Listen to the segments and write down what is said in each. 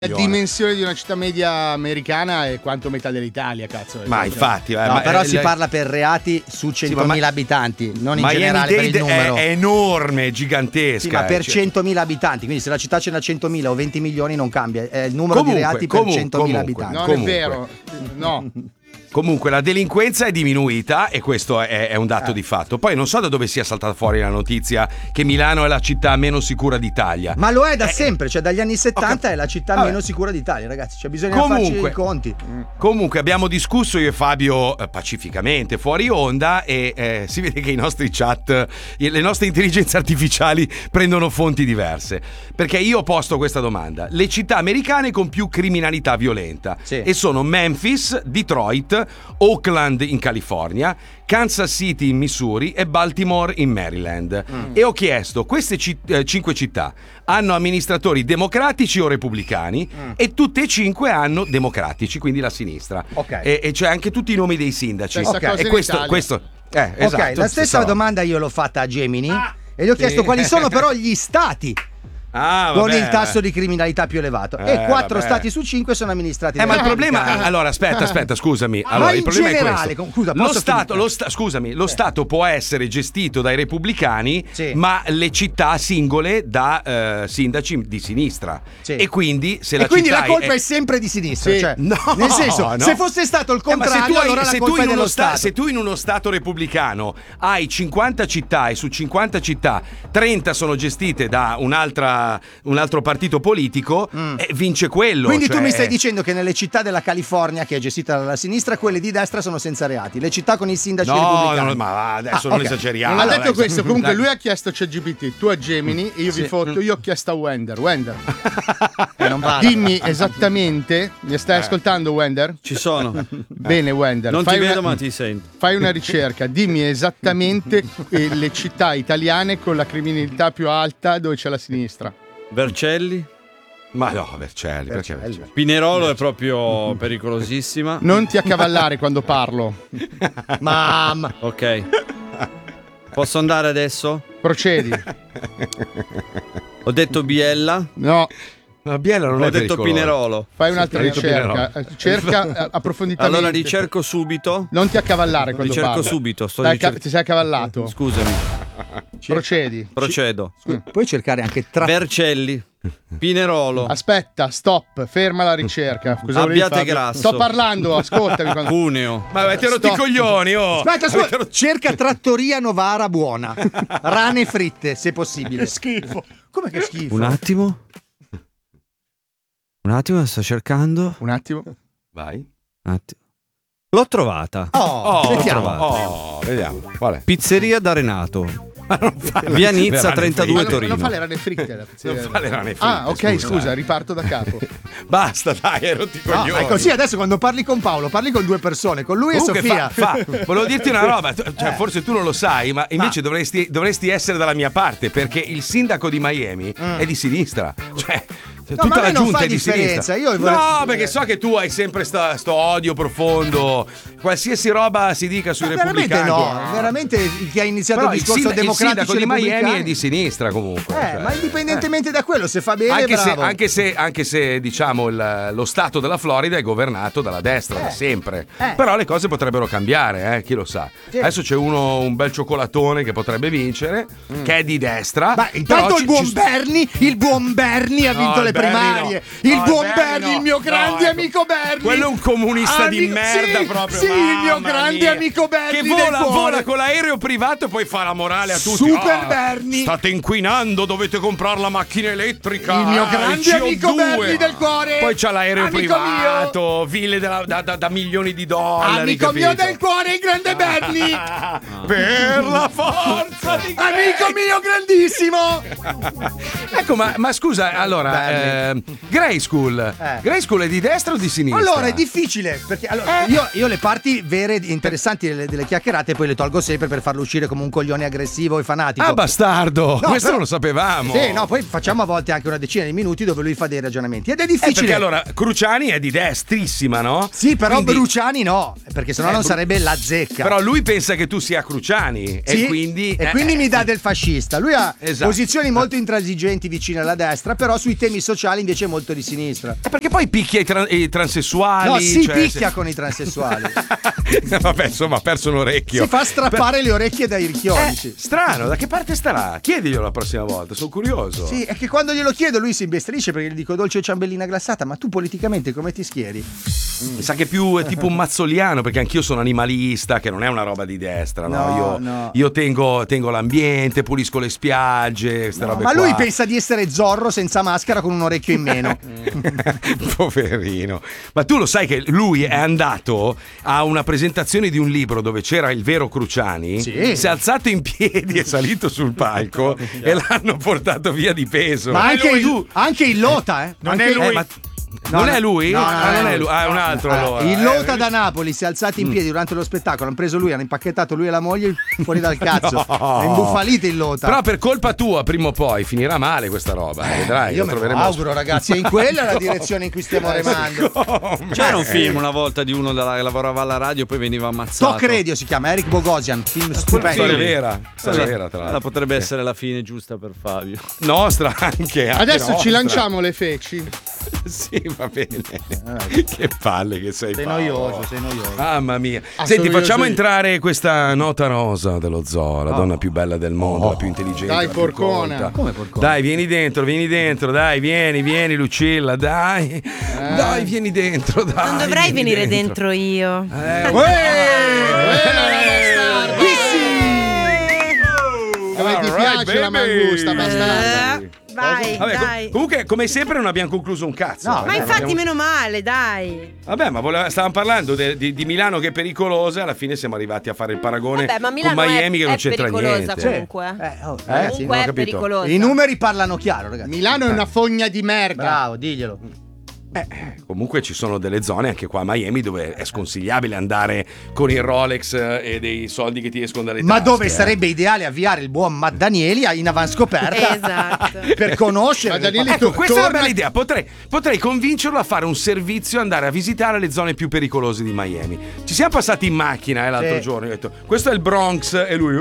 La dimensione di una città media americana è quanto metà dell'Italia, cazzo. Ma infatti, no, però si parla per reati su 100.000 abitanti, non in generale per il numero. È enorme, è gigantesca. Sì, ma per 100.000 abitanti, quindi se la città ce n'ha 100.000 o 20 milioni non cambia, è il numero di reati per 100.000 abitanti. Non è vero, no. Comunque la delinquenza è diminuita e questo è un dato di fatto. Poi non so da dove sia saltata fuori la notizia che Milano è la città meno sicura d'Italia. Ma lo è da sempre, cioè dagli anni 70 è la città meno sicura d'Italia, ragazzi. Cioè bisogna farci i conti. Comunque abbiamo discusso io e Fabio pacificamente fuori onda e si vede che i nostri chat, le nostre intelligenze artificiali prendono fonti diverse. Perché io ho posto questa domanda: le città americane con più criminalità violenta e sono Memphis, Detroit, Oakland in California, Kansas City in Missouri e Baltimore in Maryland. E ho chiesto: queste 5 città hanno amministratori democratici o repubblicani? E tutte e 5 hanno democratici, quindi la sinistra. E cioè anche tutti i nomi dei sindaci. E questo esatto, la stessa domanda io l'ho fatta a Gemini e gli ho chiesto quali sono però gli stati con il tasso di criminalità più elevato, e 4 stati su 5 sono amministrati ma il problema, allora aspetta, scusami. Allora, ma il in problema generale, è questo. scusa, Lo Stato può essere gestito dai repubblicani, ma le città singole da sindaci di sinistra. E quindi se la quindi città la colpa è sempre di sinistra, cioè, no, nel senso, se fosse stato il contrario, allora la colpa è dello Stato. Se tu in uno Stato repubblicano hai 50 città e su 50 città 30 sono gestite da un altro partito politico, vince quello. Quindi tu mi stai dicendo che nelle città della California, che è gestita dalla sinistra, quelle di destra sono senza reati, le città con i sindaci repubblicani. No, ma adesso non esageriamo. Non ha detto questo, comunque lui ha chiesto a ChatGPT, tu a Gemini, e io vi fotto, io ho chiesto a Wender. Dimmi esattamente, mi stai ascoltando, Wender? Ci sono. Bene, Wender. Non ti vedo ma ti sento. Fai una ricerca, dimmi esattamente le città italiane con la criminalità più alta dove c'è la sinistra. Vercelli? Ma no, Vercelli. Pinerolo è proprio pericolosissima. Non ti accavallare quando parlo. Mamma. Ok. Posso andare adesso? Procedi. Ho detto Biella? No. Ma Biella non Ho è detto pericoloso. Pinerolo. Fai un'altra ricerca. Cerca approfonditamente. Allora ricerco subito. Non ti accavallare quando parli. Ricerco subito. Ti sei accavallato. Scusami. Procedi. Procedo. Puoi cercare anche Vercelli. Pinerolo. Aspetta, stop, ferma la ricerca. Cosa Abbiate grasso. Sto parlando, ascoltami. Cuneo. Ma avete rotto i coglioni, Aspetta, scusa, cerca Trattoria Novara buona. Rane fritte, se possibile. Che schifo. Come che schifo? Un attimo, la sto cercando. Un attimo. Vai. Un attimo. L'ho trovata. Vediamo. Qual è? Pizzeria da Renato. Via Nizza 32 Torino. Non fa le rane fritte. Non fa le rane fritte. Ah, ok, scusa, riparto da capo. Basta, dai, hai rotto i coglioni. È così adesso quando parli con Paolo, parli con 2 persone, con lui e Sofia. Volevo dirti una roba, cioè, forse tu non lo sai, ma invece dovresti essere dalla mia parte, perché il sindaco di Miami è di sinistra. Cioè, tutta la giunta è di sinistra. No, perché so che tu hai sempre sto odio profondo. Qualsiasi roba si dica sui repubblicani. Veramente chi ha iniziato il discorso democratico. Il sindaco di Miami è di sinistra comunque. Ma indipendentemente da quello, se fa bene, anche se diciamo lo stato della Florida è governato dalla destra da sempre. Però le cose potrebbero cambiare, chi lo sa. Adesso c'è un bel cioccolatone che potrebbe vincere, che è di destra. Ma intanto il buon Bernie ha vinto le primarie. Il buon Bernie, il mio grande amico Bernie. Quello è un comunista di merda proprio. Sì, il mio grande amico Bernie. Che vola con l'aereo privato e poi fa la morale a tutti. Super Bernie. State inquinando, dovete comprare la macchina elettrica. Il mio grande amico Bernie del cuore. Poi c'ha l'aereo privato, ville da milioni di dollari. Amico mio del cuore, il grande Bernie. Per la forza di amico mio grandissimo. Ecco, ma scusa, allora, Grayskull è di destra o di sinistra? Allora è difficile, perché io le parti vere interessanti delle chiacchierate poi le tolgo sempre per farlo uscire come un coglione aggressivo e fanatico. Ah, bastardo! Questo non lo sapevamo. Sì, no, poi facciamo a volte anche una decina di minuti dove lui fa dei ragionamenti ed è difficile. Perché allora Cruciani è di destrissima, no? Sì, però Bruciani no, perché sennò non sarebbe la zecca. Però lui pensa che tu sia Cruciani, sì, e quindi mi dà del fascista. Lui ha posizioni molto intransigenti vicine alla destra, però sui temi sociali invece è molto di sinistra. Perché poi picchia i transessuali. No, si picchia con i transessuali. Vabbè, insomma, ha perso un orecchio. Si fa strappare le orecchie dai ricchioni. Strano, da che parte starà? Chiediglielo la prossima volta, sono curioso. Sì, è che quando glielo chiedo lui si imbestrisce perché gli dico dolce ciambellina glassata, ma tu politicamente come ti schieri? Mi sa che più è tipo un mazzoliano, perché anch'io sono animalista, che non è una roba di destra, no? Io tengo l'ambiente, pulisco le spiagge, queste robe ma qua. lui pensa di essere Zorro senza maschera con un orecchio in meno. Poverino. Ma tu lo sai che lui è andato a una presentazione di un libro dove c'era il vero Cruciani? Sì. Si è alzato in piedi, è salito sul palco e l'hanno portato via di peso. Ma anche il Lota, eh? Non è lui. Non è lui? No, non è lui. Ah, è un altro allora. Il Lota da Napoli si è alzato in piedi durante lo spettacolo, hanno preso lui, hanno impacchettato lui e la moglie fuori dal cazzo. È imbufalito il Lota. Però per colpa tua prima o poi finirà male questa roba, vedrai. Io me lo auguro, ragazzi, è in quella la direzione in cui stiamo remando. C'era un film una volta di uno che lavorava alla radio e poi veniva ammazzato. Toc Radio si chiama, Eric Bogosian, film stupendo. Storia vera, tra l'altro. La potrebbe essere la fine giusta per Fabio. Nostra anche. Adesso nostra. ci lanciamo le feci. Sì, va bene. Che palle che sei. Sei Paolo. noioso, sei noioso. Mamma mia. Senti, facciamo entrare questa nota rosa dello zoo, la donna più bella del mondo, la più intelligente. Dai, la più porcona. colta. Come porcona? Dai, vieni dentro, dai, vieni Lucilla, dai. Dai, vieni dentro, dai. Non dovrei venire dentro io. Come ti piace la mangusta, bastarda? Vai, Vabbè, dai. comunque, come sempre, non abbiamo concluso un cazzo. No, Ma infatti meno male, dai. Vabbè, ma stavamo parlando di Milano che è pericolosa e alla fine siamo arrivati a fare il paragone Vabbè, ma con Milano Miami che non è c'entra pericolosa niente. comunque. Sì, non ho Comunque è capito. pericolosa. I numeri parlano chiaro, ragazzi. Milano è una fogna di merda. Bravo, diglielo. Comunque ci sono delle zone anche qua a Miami dove è sconsigliabile andare con il Rolex e dei soldi che ti escono dalle tasche. Ma dove sarebbe ideale avviare il buon Matt Danieli in avanscoperta Esatto. per conoscere. Ma Danieli, Ecco, questa è una torna- bella idea. Potrei convincerlo a fare un servizio e andare a visitare le zone più pericolose di Miami. Ci siamo passati in macchina l'altro Sì. giorno. Ho detto, questo è il Bronx e lui.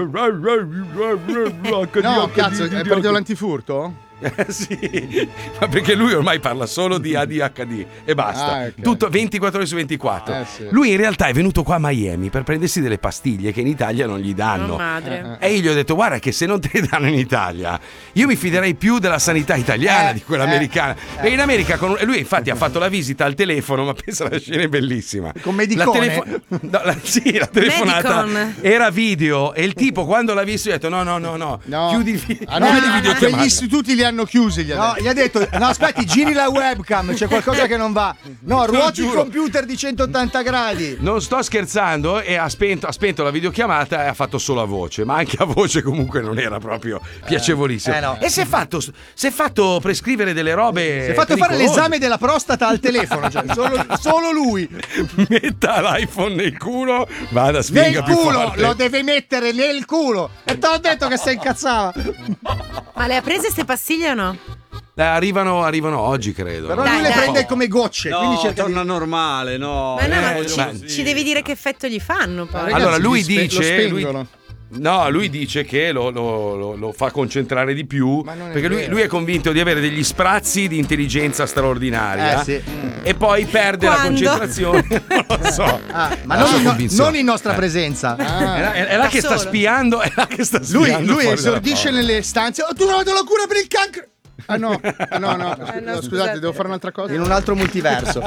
No, cazzo, hai partito l'antifurto? Sì, ma perché lui ormai parla solo di ADHD e basta. Ah, ok. Tutto 24 ore su 24. Sì. Lui in realtà è venuto qua a Miami per prendersi delle pastiglie che in Italia non gli danno. Oh, madre. E io gli ho detto, guarda che se non te le danno in Italia, io mi fiderei più della sanità italiana di quella americana. E in America, lui infatti ha fatto la visita al telefono, ma pensa la scena è bellissima. Con Medicone? Sì, la telefonata Medicon. era video e il tipo quando l'ha visto gli ha detto no, chiudi il videochiamata. Quegli istituti li hanno chiusi. No, gli ha detto: no, aspetti, giri la webcam, c'è qualcosa che non va. No, ruoti il giuro. computer di 180 gradi. Non sto scherzando e ha spento la videochiamata e ha fatto solo a voce, ma anche a voce comunque non era proprio piacevolissimo. no. E si è fatto prescrivere delle robe. Si è fatto fare pericolose. l'esame della prostata al telefono, cioè solo lui. Metta l'iPhone nel culo, vada Nel spinga più culo, forte. lo deve mettere nel culo. E te l'ho detto che sei incazzava. Ma le ha prese ste pastiglie o no? Arrivano oggi, credo. Però Dai, lui le dai. prende come gocce, quindi No, cerca torna di... normale, no. Ma no, ma sì. ci devi dire che effetto gli fanno poi. Ragazzi, Allora lui lo dice spengono. lui dice che lo fa concentrare di più Ma non è perché vero. lui è convinto di avere degli sprazzi di intelligenza straordinaria sì. e poi perde la Quando? concentrazione. Non lo so. Ma La sua non convinzione. in nostra presenza. È là Da che sta solo. spiando, è là che sta spiando. Lui fuori esordisce dalla nelle stanze. Oh, tu non hai dato la cura per il cancro. No. no, Scusate, scusate. devo fare un'altra cosa. In un altro multiverso.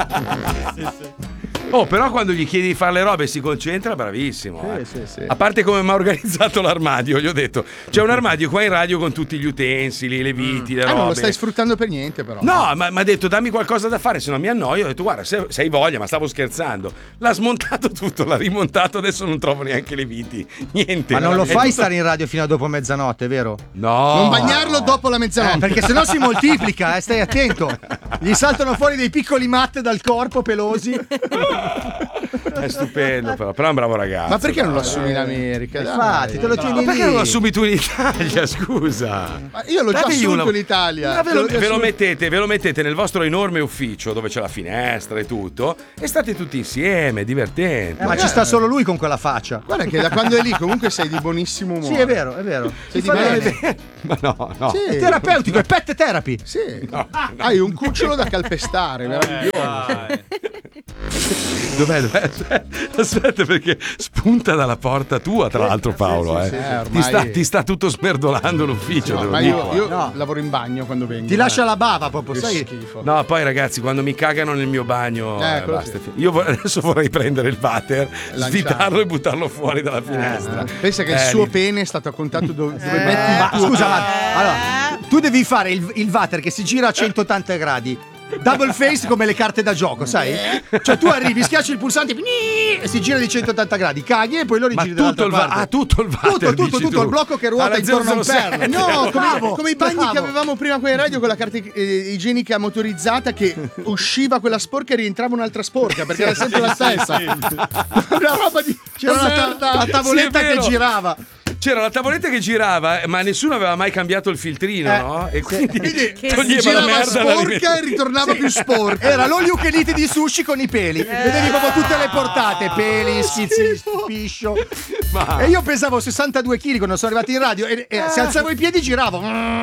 Oh, però quando gli chiedi di fare le robe e si concentra, bravissimo. Sì. A parte come mi ha organizzato l'armadio, gli ho detto, c'è un armadio qua in radio con tutti gli utensili, le viti, le robe. Non lo stai sfruttando per niente, però. No, ma mi ha detto dammi qualcosa da fare, se no mi annoio. Ho detto guarda, se hai voglia, ma stavo scherzando. L'ha smontato tutto, l'ha rimontato, adesso non trovo neanche le viti. Niente. Ma non lo È fai tutto- stare in radio fino a dopo mezzanotte, vero? No. Non bagnarlo dopo la mezzanotte. Perché sennò si moltiplica, stai attento. Gli saltano fuori dei piccoli matte dal corpo pelosi. È stupendo, però è un bravo ragazzo. Ma perché non lo assumi in America? Infatti, te lo tieni lì. Ma perché non lo assumi tu in Italia? Scusa. Ma io l'ho già Dategli assunto in Italia. Ve lo mettete nel vostro enorme ufficio dove c'è la finestra e tutto e state tutti insieme, divertenti. Ma ci sta solo lui con quella faccia. Guarda che da quando è lì comunque sei di buonissimo umore. Sì, è vero, è vero. Sei di bene. Ma no. Sì. È terapeutico, è pet therapy. Sì. No. Hai un cucciolo da calpestare, meraviglioso. Dov'è? Aspetta, perché spunta dalla porta tua, tra l'altro, Paolo. Sì, ormai... ti sta tutto smerdolando l'ufficio. No, ma io lavoro in bagno quando vengo. Ti lascia la bava proprio, sai? Schifo. No, poi ragazzi, quando mi cagano nel mio bagno, basta. Io adesso vorrei prendere il water, svitarlo e buttarlo fuori dalla finestra. Pensa che il suo pene è stato a contatto dove metti il tuo... Scusa, allora, tu devi fare il water che si gira a 180 gradi. Double face come le carte da gioco, sai? Cioè tu arrivi, schiacci il pulsante e si gira di 180 gradi, caghi e poi lo rigiri dall'altra parte. Tutto il water. Tutto il blocco che ruota intorno a un perno. No, come i bagni che avevamo prima qua in radio con la carta igienica motorizzata che usciva quella sporca e rientrava un'altra sporca perché era sempre la stessa. Una roba di... C'era la tavoletta che girava. C'era la tavoletta che girava, ma nessuno aveva mai cambiato il filtrino, no? E quindi toglieva la merda sporca e ritornava più sporca. Era l'olio che liti di sushi con i peli. Vedevi proprio tutte le portate, peli, schizzi, piscio. E io pesavo 62 kg quando sono arrivato in radio e se alzavo i piedi giravo.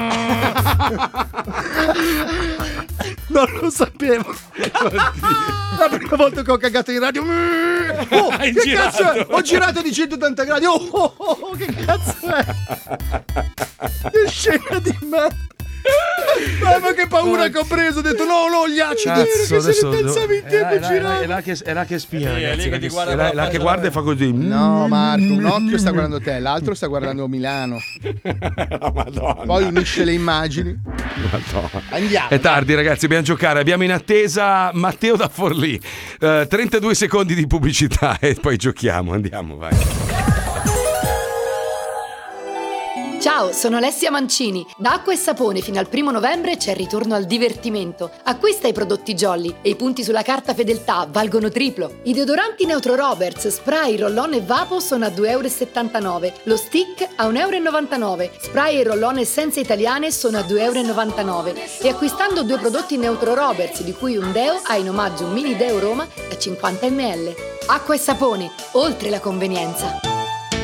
Non lo sapevo. La prima volta che ho cagato in radio. Che cazzo è? Ho girato di 180 gradi. Che cazzo è? Che scena di merda. Mamma che paura che ho preso. Ho detto no, gli acidi. Cazzo, che se ne pensavi in tempo girava. È là che spia, ragazzi. È là che guarda e fa così. No, Marco, un occhio sta guardando te, l'altro sta guardando Milano. Madonna. Poi unisce le immagini. Madonna. Andiamo. È tardi, ragazzi, dobbiamo giocare. Abbiamo in attesa Matteo da Forlì. 32 secondi di pubblicità e poi giochiamo. Andiamo, vai. Ciao, sono Alessia Mancini. Da Acqua e Sapone fino al 1 novembre c'è il ritorno al divertimento. Acquista i prodotti Jolly e i punti sulla carta fedeltà valgono triplo. I deodoranti Neutro Roberts, spray, roll-on e vapo sono a 2,79 €. Lo stick a 1,99 €. Spray e roll-on essenze italiane sono a 2,99 €. E acquistando 2 prodotti Neutro Roberts, di cui un deo, hai in omaggio un mini deo Roma da 50 ml. Acqua e Sapone, oltre la convenienza.